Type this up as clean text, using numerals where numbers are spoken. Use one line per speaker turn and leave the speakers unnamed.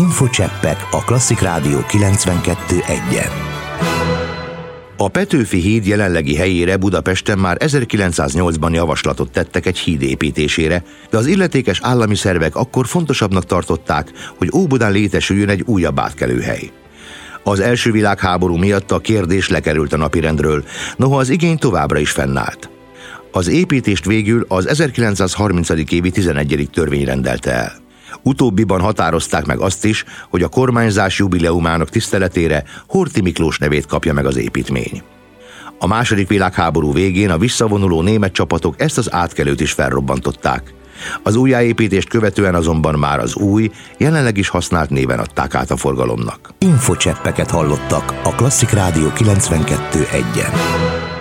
Infocseppek a Klasszik Rádió 92.1-en. A Petőfi híd jelenlegi helyére Budapesten már 1908-ban javaslatot tettek egy híd építésére, de az illetékes állami szervek akkor fontosabbnak tartották, hogy Óbudán létesüljön egy újabb átkelőhely. Az első világháború miatt a kérdés lekerült a napirendről, noha az igény továbbra is fennállt. Az építést végül az 1930. évi 11. törvény rendelte el. Utóbbiban határozták meg azt is, hogy a kormányzás jubileumának tiszteletére Horthy Miklós nevét kapja meg az építmény. A második világháború végén a visszavonuló német csapatok ezt az átkelőt is felrobbantották. Az újjáépítést követően azonban már az új, jelenleg is használt néven adták át a forgalomnak. Infocseppeket hallottak a Klasszik Rádió 92.1-en.